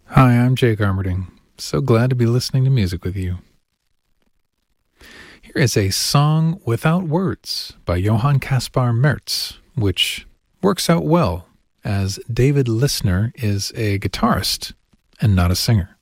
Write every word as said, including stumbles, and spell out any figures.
Hi, I'm Jake Armerding. So glad to be listening to music with you. Here is a song without words by Johann Caspar Merz, which works out well as David Lisner is a guitarist and not a singer.